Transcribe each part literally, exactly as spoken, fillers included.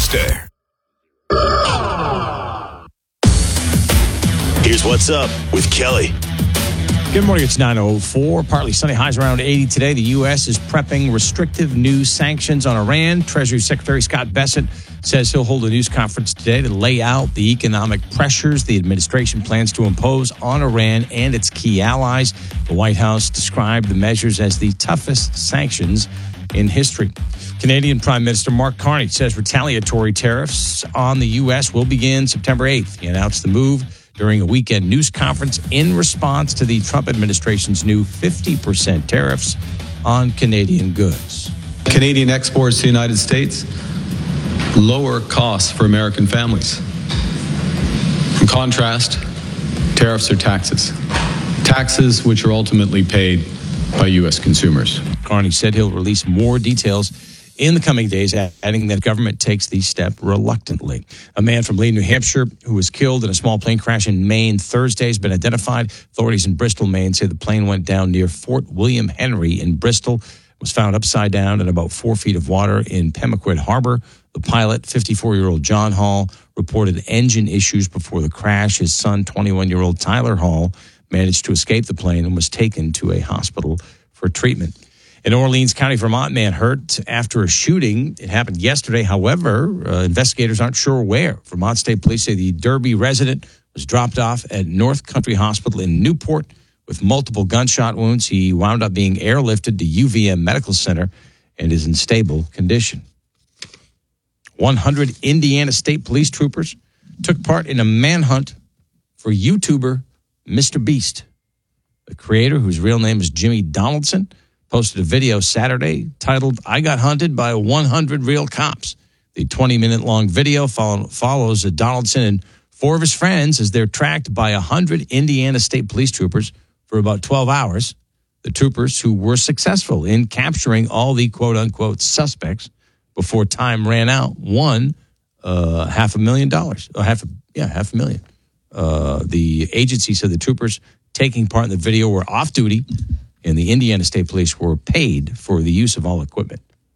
Rochester. Here's what's up with Kelly. Good morning. It's nine oh four. Partly sunny, highs around eighty today. The U S is prepping restrictive new sanctions on Iran. Treasury Secretary Scott Bessent says he'll hold a news conference today to lay out the economic pressures the administration plans to impose on Iran and its key allies. The White House described the measures as the toughest sanctions in history. Canadian Prime Minister Mark Carney says retaliatory tariffs on the U S will begin September eighth. He announced the move during a weekend news conference in response to the Trump administration's new fifty percent tariffs on Canadian goods. Canadian exports to the United States lower costs for American families. In contrast, tariffs are taxes. Taxes which are ultimately paid by U S consumers. Carney said he'll release more details in the coming days, adding that government takes the step reluctantly. A man from Lee, New Hampshire, who was killed in a small plane crash in Maine Thursday has been identified. Authorities in Bristol, Maine, say the plane went down near Fort William Henry in Bristol. Was found upside down in about four feet of water in Pemaquid Harbor. The pilot, fifty-four-year-old John Hall, reported engine issues before the crash. His son, twenty-one-year-old Tyler Hall, managed to escape the plane and was taken to a hospital for treatment. An Orleans County, Vermont man hurt after a shooting. It happened yesterday. However, uh, investigators aren't sure where. Vermont State Police say the Derby resident was dropped off at North Country Hospital in Newport with multiple gunshot wounds. He wound up being airlifted to U V M Medical Center and is in stable condition. one hundred Indiana State Police troopers took part in a manhunt for YouTuber Mister Beast. The creator, whose real name is Jimmy Donaldson, posted a video Saturday titled, "I Got Hunted by one hundred Real Cops." The twenty-minute-long video follow, follows Donaldson and four of his friends as they're tracked by one hundred Indiana State Police troopers for about twelve hours. The troopers, who were successful in capturing all the quote-unquote suspects before time ran out, won uh, half a million dollars. Or half a, yeah, half a million. Uh, the agency said the troopers taking part in the video were off-duty, and the Indiana State Police were paid for the use of all equipment.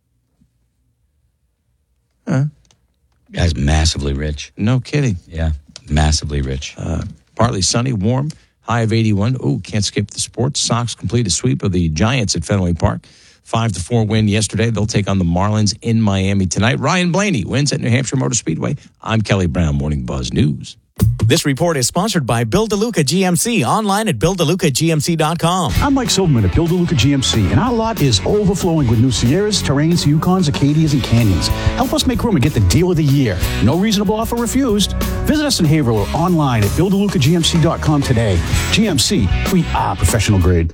Huh? Guy's massively rich. No kidding. Yeah, massively rich. Uh, partly sunny, warm, high of eighty-one. Oh, can't skip the sports. Sox complete a sweep of the Giants at Fenway Park. five to four win yesterday. They'll take on the Marlins in Miami tonight. Ryan Blaney wins at New Hampshire Motor Speedway. I'm Kelly Brown, Morning Buzz News. This report is sponsored by Bill DeLuca G M C, online at bill deluca g m c dot com. I'm Mike Silverman at Bill DeLuca G M C, and our lot is overflowing with new Sierras, Terrains, Yukons, Acadias, and Canyons. Help us make room and get the deal of the year. No reasonable offer refused. Visit us in Haverhill or online at bill deluca g m c dot com today. G M C, we are professional grade.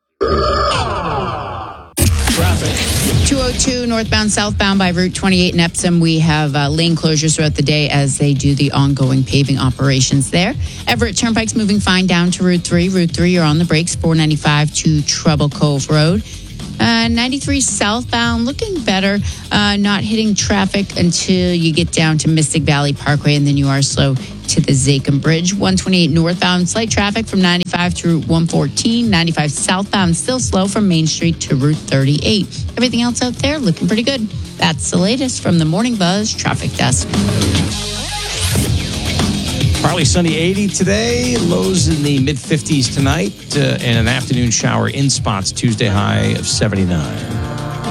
two oh two northbound, southbound by Route twenty-eight in Epsom. We have uh, lane closures throughout the day as they do the ongoing paving operations there. Everett Turnpike's moving fine down to Route three. Route three, you're on the brakes. four ninety-five to Trouble Cove Road. Uh, ninety-three southbound, looking better. Uh, not hitting traffic until you get down to Mystic Valley Parkway, and then you are slow to the Zakim Bridge. one twenty-eight northbound, slight traffic from ninety-five to Route one fourteen. ninety-five southbound, still slow from Main Street to Route thirty-eight. Everything else out there looking pretty good. That's the latest from the Morning Buzz Traffic Desk. Partly sunny, eighty today. Lows in the mid-fifties tonight. Uh, and an afternoon shower in spots. Tuesday high of seventy-nine.